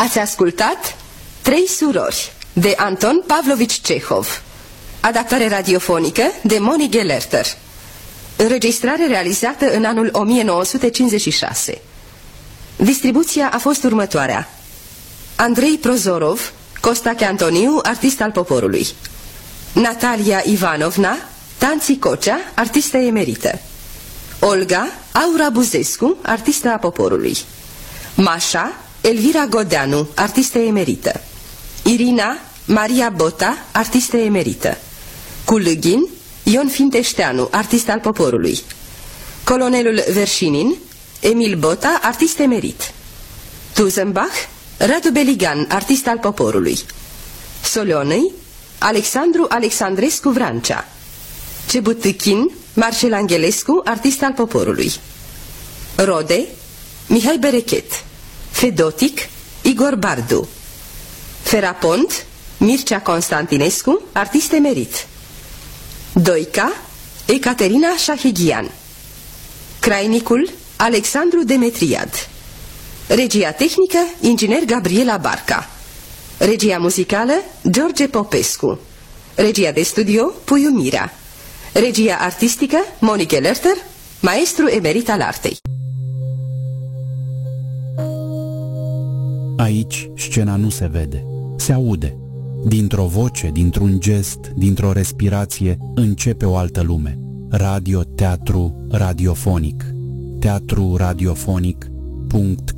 Ați ascultat Trei surori de Anton Pavlovici Cehov, adaptare radiofonică de Moni Gelerter, înregistrare realizată în anul 1956. Distribuția a fost următoarea: Andrei Prozorov, Costache Antoniu, artist al poporului; Natalia Ivanovna, Tanții Cocea, artistă emerită; Olga Aura Buzescu, artistă a poporului; Mașa Elvira Godeanu, artistă emerită; Irina Maria Bota, artistă emerită; Culâghin Ion Finteșteanu, artist al poporului; Colonelul Verșinin Emil Bota, artist emerit; Tuzenbach Radu Beligan, artist al poporului; Solionăi Alexandru Alexandrescu Vrancea; Cebutâchin Marcel Angelescu, artist al poporului; Rode Mihai Berechet; Fedotic Igor Bardu; Ferapont Mircea Constantinescu, artist emerit; Doica Ecaterina Șaheghian; Crainicul Alexandru Demetriad; regia tehnică inginer Gabriela Barca; regia muzicală George Popescu; regia de studio Puiu Mira; regia artistică Moni Gelerter, maestru emerit al artei. Aici scena nu se vede, se aude. Dintr-o voce, dintr-un gest, dintr-o respirație, începe o altă lume. Radio, teatru, radiofonic. Teatru radiofonic.